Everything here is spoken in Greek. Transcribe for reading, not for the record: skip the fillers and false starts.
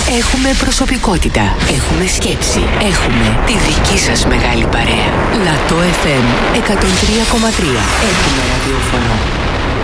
Έχουμε προσωπικότητα. Έχουμε σκέψη. Έχουμε τη δική σας μεγάλη παρέα. Λατό FM 103,3. Έχουμε ραδιόφωνο.